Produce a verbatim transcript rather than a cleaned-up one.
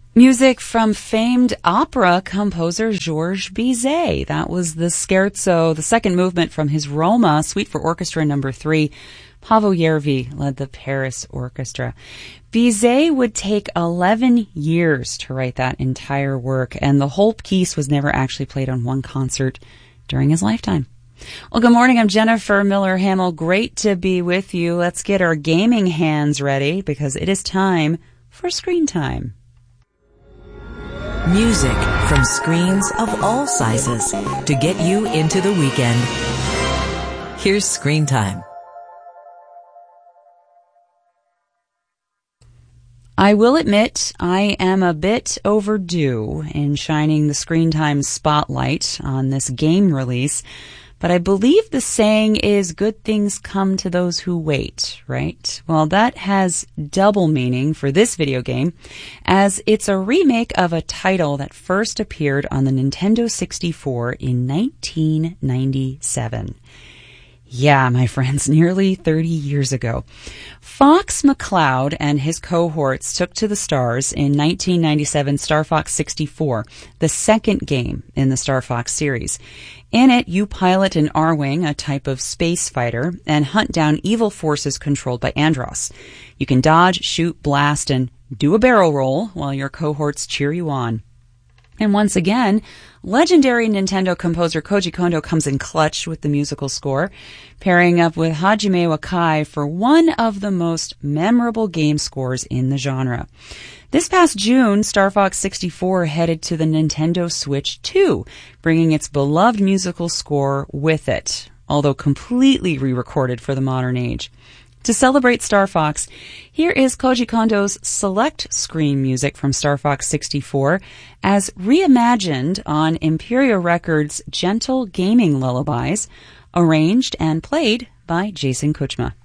Music from famed opera composer Georges Bizet. That was the scherzo, the second movement from his Roma, Suite for Orchestra number three. Paavo Järvi led the Paris Orchestra. Bizet would take eleven years to write that entire work, and the whole piece was never actually played on one concert during his lifetime. Well, good morning. I'm Jennifer Miller-Hamill. Great to be with you. Let's get our gaming hands ready because it is time for Screen Time. Music from screens of all sizes to get you into the weekend. Here's Screen Time. I will admit I am a bit overdue in shining the Screen Time spotlight on this game release, but I believe the saying is good things come to those who wait, right? Well, that has double meaning for this video game, as it's a remake of a title that first appeared on the Nintendo sixty-four in nineteen ninety-seven. Yeah, my friends, nearly thirty years ago. Fox McCloud and his cohorts took to the stars in nineteen ninety-seven's Star Fox sixty-four, the second game in the Star Fox series. In it, you pilot an R-Wing, a type of space fighter, and hunt down evil forces controlled by Andross. You can dodge, shoot, blast, and do a barrel roll while your cohorts cheer you on. And once again, legendary Nintendo composer Koji Kondo comes in clutch with the musical score, pairing up with Hajime Wakai for one of the most memorable game scores in the genre. This past June, Star Fox sixty-four headed to the Nintendo Switch two, bringing its beloved musical score with it, although completely re-recorded for the modern age. To celebrate Star Fox, here is Koji Kondo's select screen music from Star Fox sixty-four as reimagined on Imperial Records' gentle gaming lullabies, arranged and played by Jason Kuchma.